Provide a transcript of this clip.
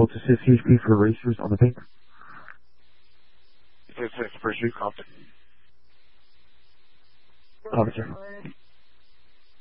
Volts assist CHP for racers on the pink. It's first street, Compton. Officer.